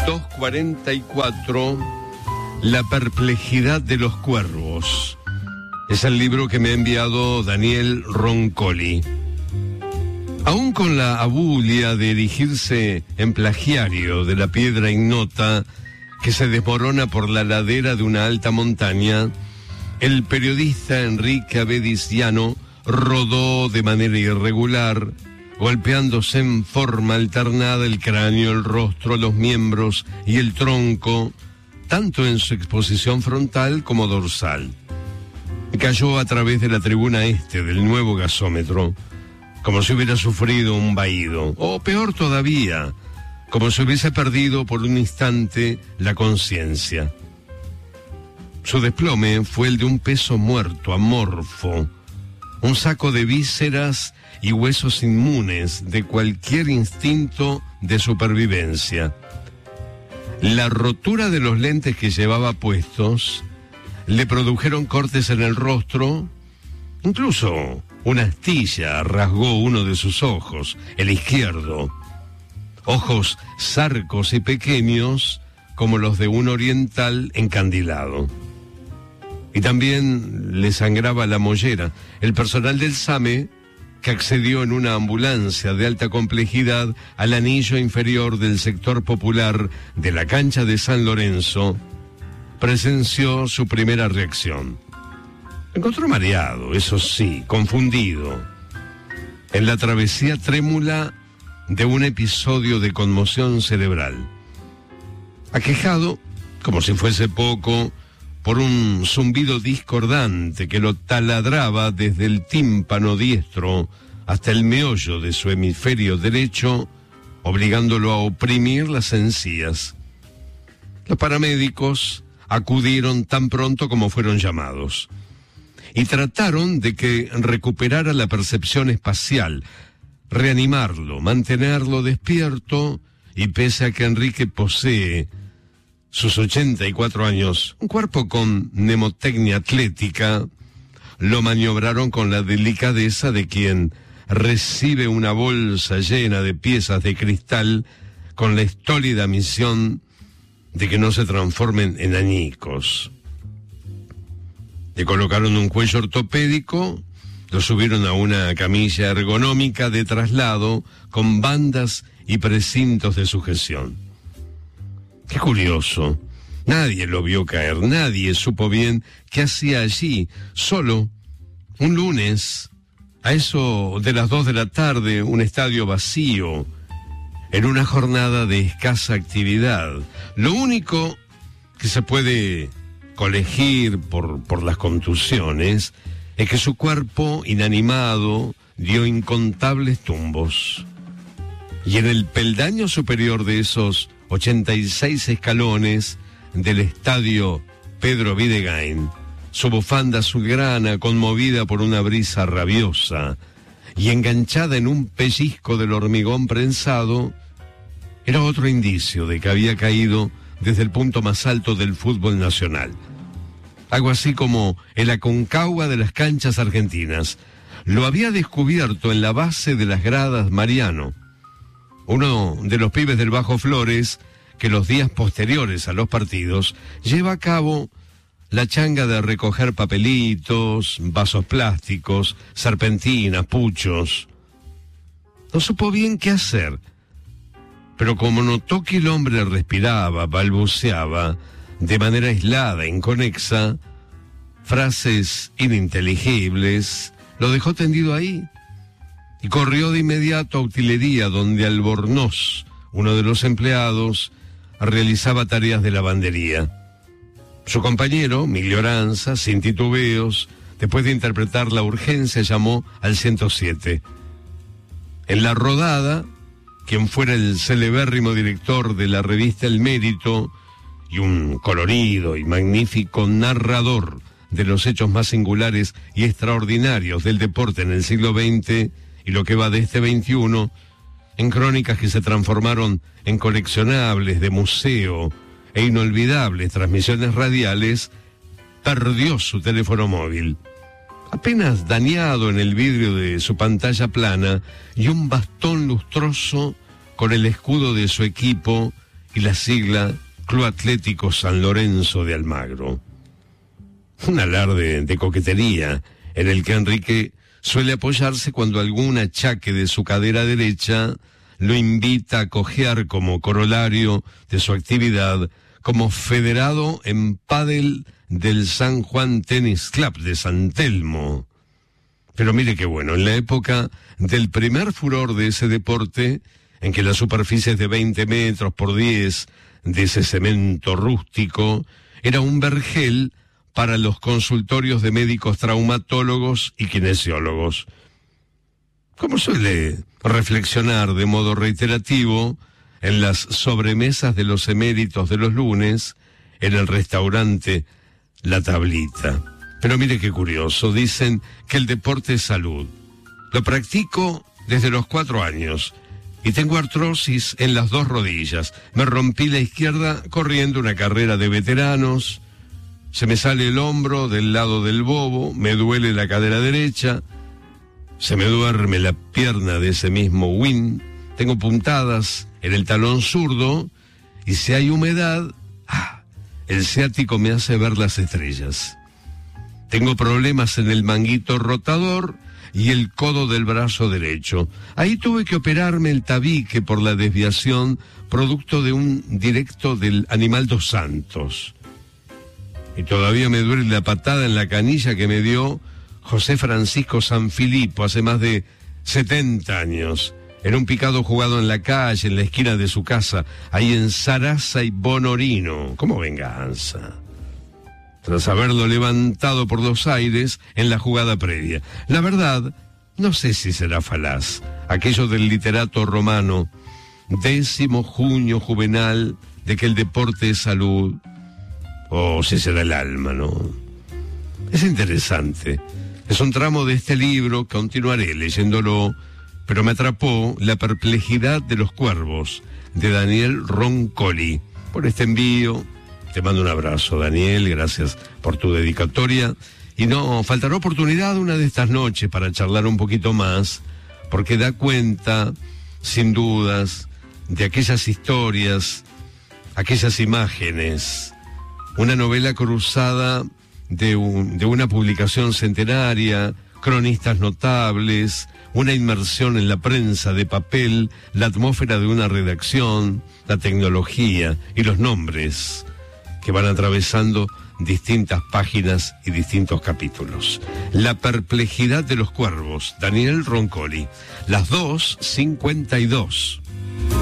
244, La perplejidad de los cuervos. Es el libro que me ha enviado Daniel Roncoli. Aún con la abulia de erigirse en plagiario de la piedra ignota que se desmorona por la ladera de una alta montaña, el periodista Enrique Abedisiano rodó de manera irregular, golpeándose en forma alternada el cráneo, el rostro, los miembros y el tronco, tanto en su exposición frontal como dorsal. Cayó a través de la tribuna este del nuevo gasómetro, como si hubiera sufrido un vaído, o peor todavía, como si hubiese perdido por un instante la conciencia. Su desplome fue el de un peso muerto, amorfo, un saco de vísceras y huesos inmunes de cualquier instinto de supervivencia. La rotura de los lentes que llevaba puestos le produjeron cortes en el rostro, incluso una astilla rasgó uno de sus ojos, el izquierdo. Ojos zarcos y pequeños como los de un oriental encandilado. Y también le sangraba la mollera. El personal del SAME, que accedió en una ambulancia de alta complejidad al anillo inferior del sector popular de la cancha de San Lorenzo, presenció su primera reacción. Encontró mareado, eso sí, confundido, en la travesía trémula de un episodio de conmoción cerebral. Aquejado, como si fuese poco, por un zumbido discordante que lo taladraba desde el tímpano diestro hasta el meollo de su hemisferio derecho, obligándolo a oprimir las encías. Los paramédicos acudieron tan pronto como fueron llamados y trataron de que recuperara la percepción espacial, reanimarlo, mantenerlo despierto, y pese a que Enrique posee sus 84 años, un cuerpo con mnemotecnia atlética, lo maniobraron con la delicadeza de quien recibe una bolsa llena de piezas de cristal con la estólida misión de que no se transformen en añicos. Le colocaron un cuello ortopédico, lo subieron a una camilla ergonómica de traslado con bandas y precintos de sujeción. Qué curioso, nadie lo vio caer, nadie supo bien qué hacía allí, solo un lunes, a eso de las 2 de la tarde, un estadio vacío, en una jornada de escasa actividad. Lo único que se puede colegir por las contusiones es que su cuerpo inanimado dio incontables tumbos. Y en el peldaño superior de esos 86 escalones del estadio Pedro Videgain, su bufanda azulgrana conmovida por una brisa rabiosa y enganchada en un pellizco del hormigón prensado, era otro indicio de que había caído desde el punto más alto del fútbol nacional. Algo así como el Aconcagua de las canchas argentinas. Lo había descubierto en la base de las gradas Mariano, uno de los pibes del Bajo Flores que los días posteriores a los partidos lleva a cabo la changa de recoger papelitos, vasos plásticos, serpentinas, puchos. No supo bien qué hacer, pero como notó que el hombre respiraba, balbuceaba, de manera aislada, inconexa, frases ininteligibles, lo dejó tendido ahí y corrió de inmediato a utilería, donde Albornoz, uno de los empleados, realizaba tareas de lavandería. Su compañero, Milio Aranza, sin titubeos, después de interpretar la urgencia, llamó al 107. En la rodada, quien fuera el celebérrimo director de la revista El Mérito y un colorido y magnífico narrador de los hechos más singulares y extraordinarios del deporte en el siglo XX y lo que va de este XXI, en crónicas que se transformaron en coleccionables de museo e inolvidables transmisiones radiales, perdió su teléfono móvil, apenas dañado en el vidrio de su pantalla plana, y un bastón lustroso con el escudo de su equipo y la sigla Club Atlético San Lorenzo de Almagro. Un alarde de coquetería en el que Enrique suele apoyarse cuando algún achaque de su cadera derecha lo invita a cojear como corolario de su actividad como federado en pádel del San Juan Tennis Club de San Telmo. Pero mire qué bueno, en la época del primer furor de ese deporte, en que las superficies de 20 metros por 10 de ese cemento rústico era un vergel para los consultorios de médicos traumatólogos y kinesiólogos. Como suele reflexionar de modo reiterativo en las sobremesas de los eméritos de los lunes, en el restaurante La Tablita. Pero mire qué curioso, dicen que el deporte es salud. Lo practico desde los 4 años y tengo artrosis en las 2 rodillas. Me rompí la izquierda corriendo una carrera de veteranos, se me sale el hombro del lado del bobo, me duele la cadera derecha, se me duerme la pierna de ese mismo win, tengo puntadas en el talón zurdo y si hay humedad, el ciático me hace ver las estrellas. Tengo problemas en el manguito rotador y el codo del brazo derecho. Ahí tuve que operarme el tabique por la desviación producto de un directo del Animal dos Santos. Y todavía me duele la patada en la canilla que me dio José Francisco Sanfilippo hace más de 70 años. En un picado jugado en la calle, en la esquina de su casa, ahí en Sarasa y Bonorino, como venganza. Tras haberlo levantado por los aires en la jugada previa. La verdad, no sé si será falaz, aquello del literato romano, 10 junio juvenal, de que el deporte es salud, o si será el alma, ¿no? Es interesante. Es un tramo de este libro, continuaré leyéndolo, pero me atrapó La perplejidad de los cuervos, de Daniel Roncoli. Por este envío, te mando un abrazo, Daniel, gracias por tu dedicatoria. Y no, faltará oportunidad una de estas noches para charlar un poquito más, porque da cuenta, sin dudas, de aquellas historias, aquellas imágenes. Una novela cruzada de una publicación centenaria, cronistas notables, una inmersión en la prensa de papel, la atmósfera de una redacción, la tecnología y los nombres que van atravesando distintas páginas y distintos capítulos. La perplejidad de los cuervos, Daniel Roncoli, las 2:52.